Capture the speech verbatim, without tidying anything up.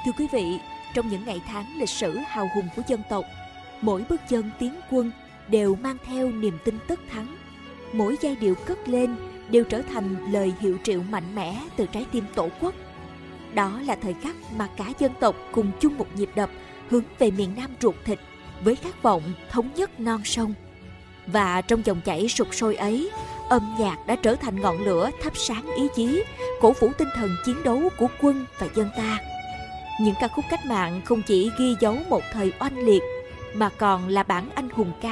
Thưa quý vị, trong những ngày tháng lịch sử hào hùng của dân tộc, mỗi bước chân tiến quân đều mang theo niềm tin tất thắng. Mỗi giai điệu cất lên đều trở thành lời hiệu triệu mạnh mẽ từ trái tim Tổ quốc. Đó là thời khắc mà cả dân tộc cùng chung một nhịp đập hướng về miền Nam ruột thịt với khát vọng thống nhất non sông. Và trong dòng chảy sục sôi ấy, âm nhạc đã trở thành ngọn lửa thắp sáng ý chí, cổ vũ tinh thần chiến đấu của quân và dân ta. Những ca khúc cách mạng không chỉ ghi dấu một thời oanh liệt, mà còn là bản anh hùng ca